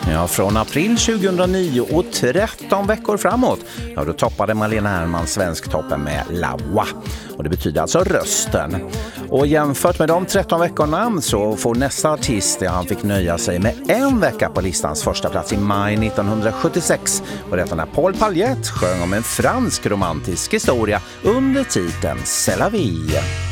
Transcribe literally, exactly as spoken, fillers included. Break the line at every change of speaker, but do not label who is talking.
Ja, från april tjugohundranio och tretton veckor framåt, ja, då toppade Malena Herman Svensktoppen med Lawa. Och det betyder alltså rösten. Och jämfört med de tretton veckorna så får nästa artist, ja, han fick nöja sig med en vecka på listans första plats i maj nittonhundrasjuttiosex. Och detta när Paul Paljett sjöng om en fransk romantisk historia under titeln C'est la vie.